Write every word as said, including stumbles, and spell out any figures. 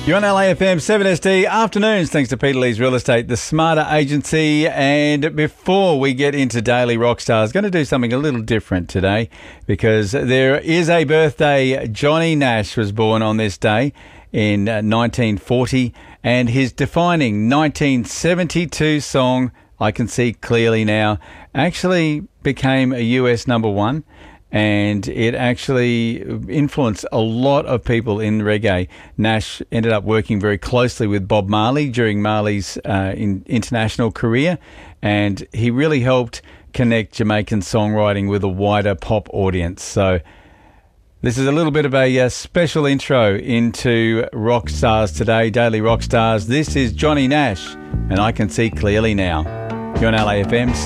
You're on L A F M seven S D afternoons, thanks to Peter Lee's Real Estate, the smarter agency. And before we get into Daily Rockstars, going to do something a little different today because there is a birthday. Johnny Nash was born on this day in nineteen forty, and his defining nineteen seventy-two song, I Can See Clearly Now, actually became a U S number one. And it actually influenced a lot of people in reggae. Nash ended up working very closely with Bob Marley during Marley's uh, in, international career, and he really helped connect Jamaican songwriting with a wider pop audience. So this is a little bit of a uh, special intro into rock stars today, Daily Rock Stars. This is Johnny Nash, and I Can See Clearly Now. You're on L A F M.